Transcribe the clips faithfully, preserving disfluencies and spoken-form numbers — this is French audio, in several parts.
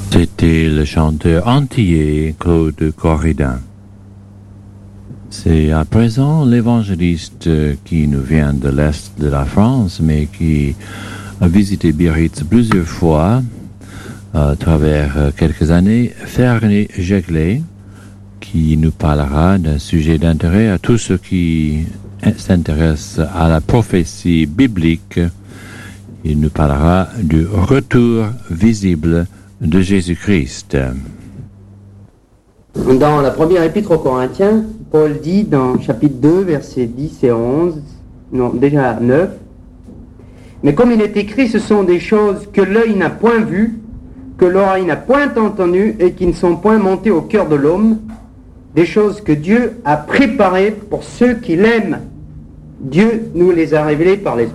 C'était le chanteur antillais Claude Corridin. C'est à présent l'évangéliste qui nous vient de l'Est de la France, mais qui a visité Biarritz plusieurs fois à travers quelques années, Fernie Jeglet, qui nous parlera d'un sujet d'intérêt à tous ceux qui s'intéressent à la prophétie biblique. Il nous parlera du retour visible de Jésus-Christ. Dans la première épître aux Corinthiens, Paul dit dans chapitre deux, versets dix et onze, non, déjà neuf, « Mais comme il est écrit, ce sont des choses que l'œil n'a point vues, que l'oreille n'a point entendues et qui ne sont point montées au cœur de l'homme, des choses que Dieu a préparées pour ceux qui l'aiment. Dieu nous les a révélées par l'Esprit. »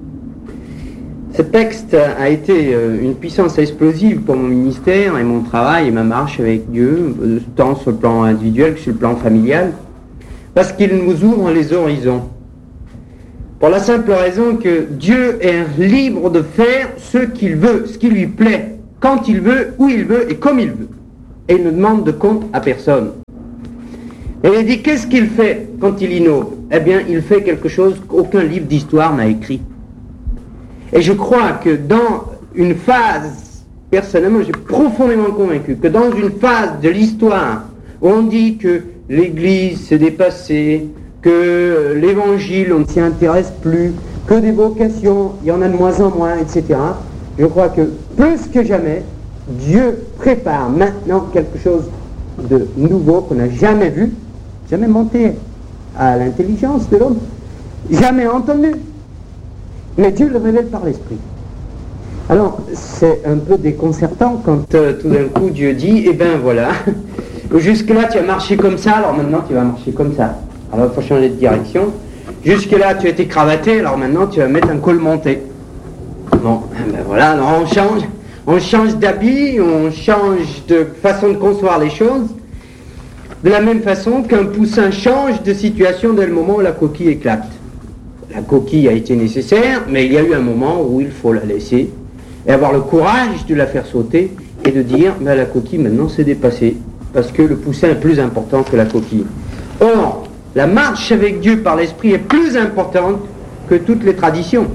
Ce texte a été une puissance explosive pour mon ministère et mon travail et ma marche avec Dieu, tant sur le plan individuel que sur le plan familial, parce qu'il nous ouvre les horizons. Pour la simple raison que Dieu est libre de faire ce qu'il veut, ce qui lui plaît, quand il veut, où il veut et comme il veut. Et il ne demande de compte à personne. Et il dit, qu'est-ce qu'il fait quand il innove ? Eh bien, il fait quelque chose qu'aucun livre d'histoire n'a écrit. Et je crois que dans une phase, personnellement, j'ai profondément convaincu que dans une phase de l'histoire où on dit que l'Église s'est dépassée, que l'Évangile, on ne s'y intéresse plus, que des vocations, il y en a de moins en moins, et cetera, je crois que plus que jamais, Dieu prépare maintenant quelque chose de nouveau qu'on n'a jamais vu, jamais monté à l'intelligence de l'homme, jamais entendu. Mais Dieu le révèle par l'Esprit. Alors, c'est un peu déconcertant quand euh, tout d'un coup Dieu dit, eh ben voilà, jusque-là tu as marché comme ça, alors maintenant tu vas marcher comme ça. Alors il faut changer de direction. Jusque-là tu as été cravaté, alors maintenant tu vas mettre un col monté. Bon, ben voilà, alors on change, on change d'habit, on change de façon de concevoir les choses, de la même façon qu'un poussin change de situation dès le moment où la coquille éclate. La coquille a été nécessaire, mais il y a eu un moment où il faut la laisser et avoir le courage de la faire sauter et de dire, mais la coquille maintenant s'est dépassée, parce que le poussin est plus important que la coquille. Or, la marche avec Dieu par l'Esprit est plus importante que toutes les traditions.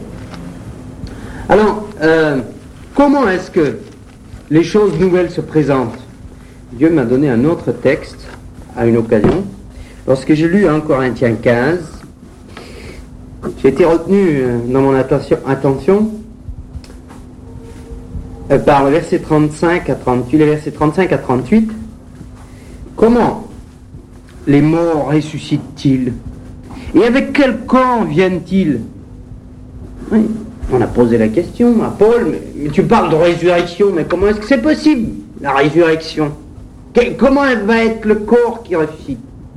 Alors, euh, comment est-ce que les choses nouvelles se présentent ? Dieu m'a donné un autre texte à une occasion. Lorsque j'ai lu un Corinthiens quinze, j'ai été retenu dans mon attention, attention euh, par le verset trente-cinq à trente-huit, les versets trente-cinq à trente-huit. Comment les morts ressuscitent-ils ? Et avec quel corps viennent-ils ? Oui, on a posé la question à Paul, mais, mais tu parles de résurrection, mais comment est-ce que c'est possible, la résurrection ? que, Comment va être le corps qui ressuscite ?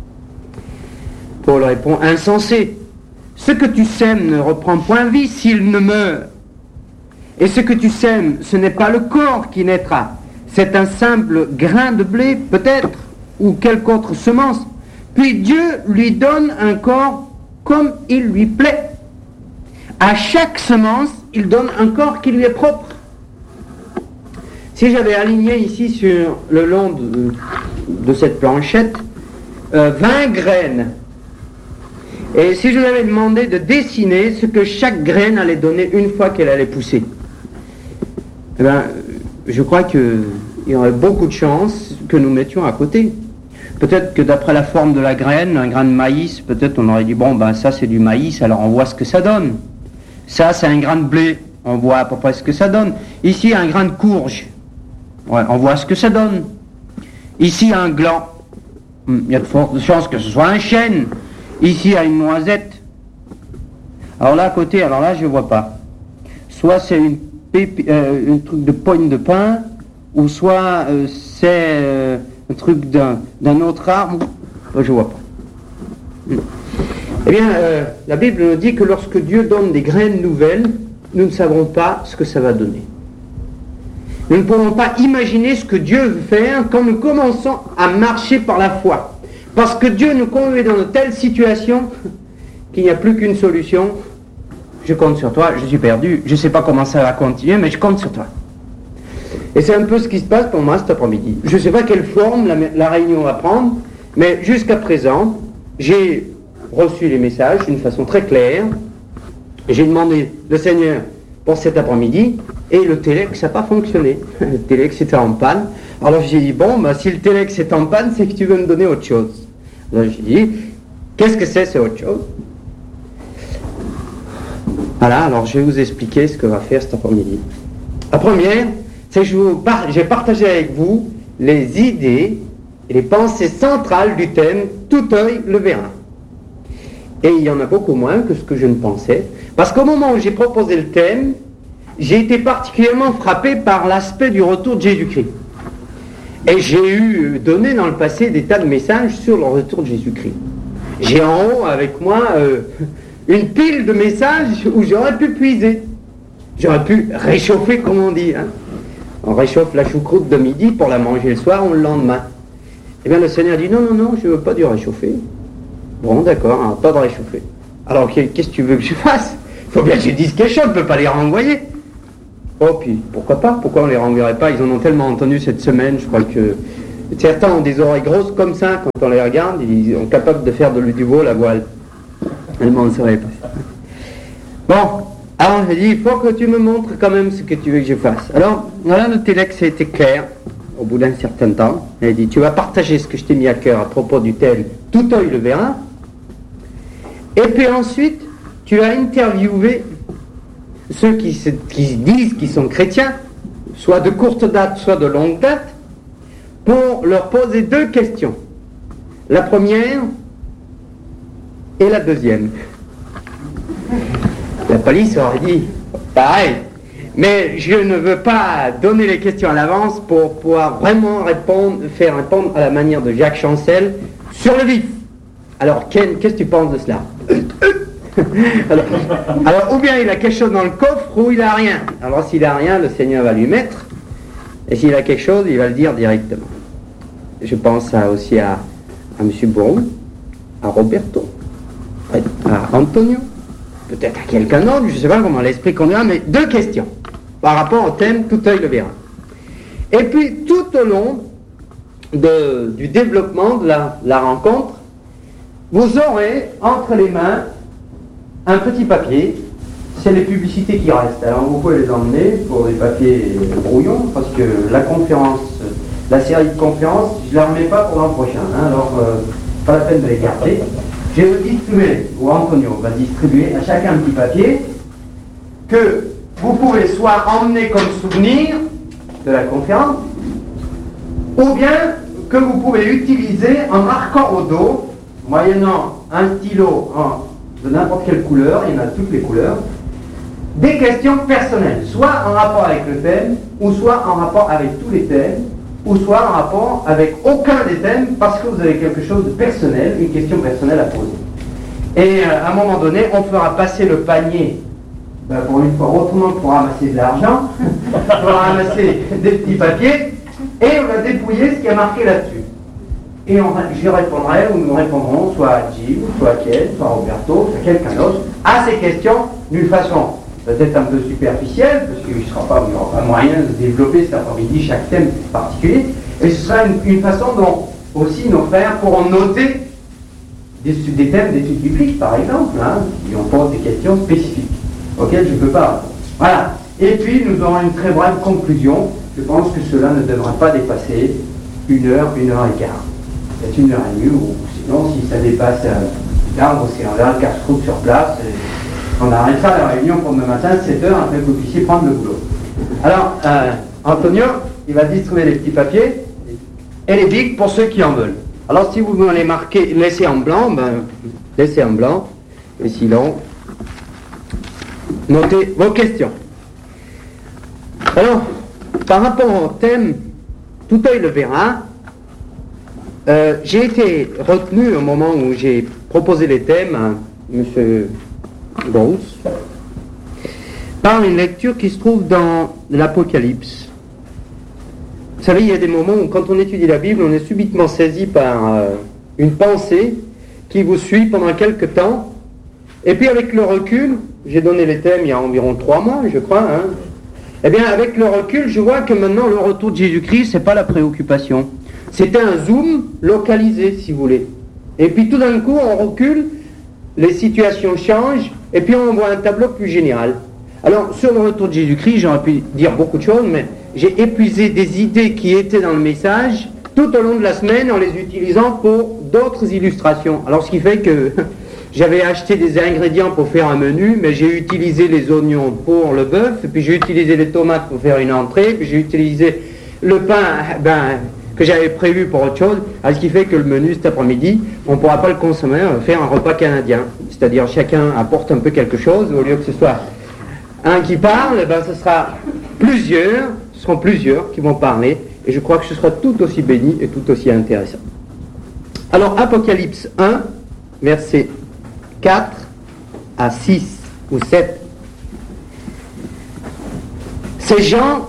Paul répond, insensé. Ce que tu sèmes ne reprend point vie s'il ne meurt. Et ce que tu sèmes, ce n'est pas le corps qui naîtra. C'est un simple grain de blé, peut-être, ou quelque autre semence. Puis Dieu lui donne un corps comme il lui plaît. À chaque semence, il donne un corps qui lui est propre. Si j'avais aligné ici sur le long de, de cette planchette euh, vingt graines, et si je lui avais demandé de dessiner ce que chaque graine allait donner une fois qu'elle allait pousser, eh bien, je crois qu'il y aurait beaucoup de chances que nous mettions à côté. Peut-être que d'après la forme de la graine, un grain de maïs, peut-être on aurait dit, bon, ben ça c'est du maïs, alors on voit ce que ça donne. Ça c'est un grain de blé, on voit à peu près ce que ça donne. Ici un grain de courge, ouais, on voit ce que ça donne. Ici un gland, il y a de fortes chances que ce soit un chêne. Ici, il y a une noisette. Alors là, à côté, alors là, je ne vois pas. Soit c'est une, pépi, euh, un truc de poigne de pain, ou soit euh, c'est euh, un truc d'un, d'un autre arbre. Je ne vois pas. Eh bien, euh, la Bible nous dit que lorsque Dieu donne des graines nouvelles, nous ne savons pas ce que ça va donner. Nous ne pouvons pas imaginer ce que Dieu veut faire quand nous commençons à marcher par la foi. Parce que Dieu nous conduit dans de telles situations qu'il n'y a plus qu'une solution. Je compte sur toi, je suis perdu, je ne sais pas comment ça va continuer, mais je compte sur toi. Et c'est un peu ce qui se passe pour moi cet après-midi. Je ne sais pas quelle forme la, la réunion va prendre, mais jusqu'à présent, j'ai reçu les messages d'une façon très claire. J'ai demandé le Seigneur pour cet après-midi, et le téléx n'a pas fonctionné. Le téléx était en panne. Alors j'ai dit, bon, bah, si le téléx est en panne, c'est que tu veux me donner autre chose. Alors j'ai dit, qu'est-ce que c'est, c'est autre chose? Voilà, alors je vais vous expliquer ce que va faire cet après-midi. La première, c'est que je vous par- j'ai partagé avec vous les idées et les pensées centrales du thème « Tout œil le verra ». Et il y en a beaucoup moins que ce que je ne pensais, parce qu'au moment où j'ai proposé le thème, j'ai été particulièrement frappé par l'aspect du retour de Jésus-Christ. Et j'ai eu donné dans le passé des tas de messages sur le retour de Jésus-Christ. J'ai en haut avec moi euh, une pile de messages où j'aurais pu puiser. J'aurais pu réchauffer, comme on dit. Hein. On réchauffe la choucroute de midi pour la manger le soir ou le lendemain. Eh bien le Seigneur dit non, non, non, je ne veux pas du réchauffer. Bon, d'accord, hein, pas de réchauffer. Alors qu'est-ce que tu veux que je fasse? Il faut bien que je dise quelque chose, je ne peux pas les renvoyer. Oh, puis pourquoi pas? Pourquoi on ne les renverrait pas? Ils en ont tellement entendu cette semaine, je crois que certains ont des oreilles grosses comme ça, quand on les regarde, ils sont capables de faire de, du vol à voile. Tellement on ne saurait pas ça. Bon, alors j'ai dit, il faut que tu me montres quand même ce que tu veux que je fasse. Alors, voilà, le téléx a été clair, au bout d'un certain temps. Il a dit, tu vas partager ce que je t'ai mis à cœur à propos du thème « Tout œil le verra ». Et puis ensuite, tu vas interviewer ceux qui se, qui se disent qu'ils sont chrétiens, soit de courte date, soit de longue date, pour leur poser deux questions. La première et la deuxième. La police aurait dit pareil, mais je ne veux pas donner les questions à l'avance pour pouvoir vraiment répondre, faire répondre à la manière de Jacques Chancel sur le vif. Alors Ken, qu'est-ce que tu penses de cela? alors, alors, ou bien il a quelque chose dans le coffre, ou il a rien. Alors s'il a rien, le Seigneur va lui mettre, et s'il a quelque chose, il va le dire directement. Je pense à, aussi à, à M. Bourou, à Roberto, à Antonio, peut-être à quelqu'un d'autre, je ne sais pas comment l'esprit conduira, mais deux questions par rapport au thème « Tout œil le verra ». Et puis tout au long de, du développement de la, la rencontre, vous aurez entre les mains un petit papier, c'est les publicités qui restent. Alors vous pouvez les emmener pour des papiers brouillons, parce que la conférence, la série de conférences, je ne la remets pas pour l'an prochain, hein, alors euh, pas la peine de les garder. Je vais vous distribuer, ou Antonio va distribuer à chacun un petit papier, que vous pouvez soit emmener comme souvenir de la conférence, ou bien que vous pouvez utiliser en marquant au dos, moyennant un stylo en, de n'importe quelle couleur, il y en a toutes les couleurs, des questions personnelles, soit en rapport avec le thème, ou soit en rapport avec tous les thèmes, ou soit en rapport avec aucun des thèmes, parce que vous avez quelque chose de personnel, une question personnelle à poser. Et euh, à un moment donné, on fera passer le panier, ben, pour une fois autrement pour ramasser de l'argent, pour ramasser des petits papiers, et on va dépouiller ce qui a marqué là-dessus. Et on, je répondrai, ou nous répondrons soit à Jim, soit à Ken, soit à Roberto, soit à quelqu'un d'autre, à ces questions d'une façon peut-être un peu superficielle, parce qu'il n'y aura pas, pas moyen de développer cet après-midi chaque thème particulier, et ce sera une, une façon dont aussi nos frères pourront noter des, des thèmes d'études bibliques, par exemple, hein, qui ont posé des questions spécifiques, auxquelles je ne peux pas répondre. Voilà. Et puis, nous aurons une très brève conclusion. Je pense que cela ne devrait pas dépasser une heure, une heure et quart. C'est une heure et demie, ou sinon, si ça dépasse euh, là, on verra le casse-croûte sur place. Et on arrêtera la réunion pour demain matin, sept heures, afin que vous puissiez prendre le boulot. Alors, euh, Antonio, il va distribuer les petits papiers et les bics pour ceux qui en veulent. Alors, si vous voulez marquer, laisser en blanc, ben, laissez en blanc, et sinon, notez vos questions. Alors, par rapport au thème, tout œil le verra, euh, j'ai été retenu au moment où j'ai proposé les thèmes à M. Gross, par une lecture qui se trouve dans l'Apocalypse. Vous savez, il y a des moments où quand on étudie la Bible, on est subitement saisi par euh, une pensée qui vous suit pendant quelque temps, et puis avec le recul, j'ai donné les thèmes il y a environ trois mois, je crois, hein, Eh bien, avec le recul, je vois que maintenant, le retour de Jésus-Christ, c'est pas la préoccupation. C'était un zoom localisé, si vous voulez. Et puis, tout d'un coup, on recule, les situations changent, et puis on voit un tableau plus général. Alors, sur le retour de Jésus-Christ, j'aurais pu dire beaucoup de choses, mais j'ai épuisé des idées qui étaient dans le message tout au long de la semaine en les utilisant pour d'autres illustrations. Alors, ce qui fait que j'avais acheté des ingrédients pour faire un menu, mais j'ai utilisé les oignons pour le bœuf, puis j'ai utilisé les tomates pour faire une entrée, puis j'ai utilisé le pain ben, que j'avais prévu pour autre chose, ce qui fait que le menu cet après-midi, on ne pourra pas le consommer, on va faire un repas canadien. C'est-à-dire chacun apporte un peu quelque chose, au lieu que ce soit un qui parle, ben, ce sera plusieurs, ce seront plusieurs qui vont parler, et je crois que ce sera tout aussi béni et tout aussi intéressant. Alors, Apocalypse un, verset quatre à six ou sept. Ces gens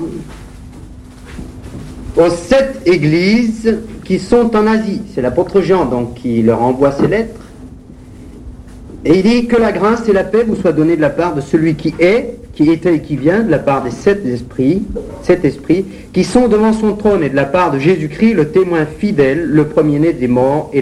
aux sept églises qui sont en Asie, c'est l'apôtre Jean donc qui leur envoie ces lettres, et il dit que la grâce et la paix vous soient données de la part de celui qui est, qui était et qui vient, de la part des sept esprits, sept esprits, qui sont devant son trône, et de la part de Jésus-Christ, le témoin fidèle, le premier-né des morts et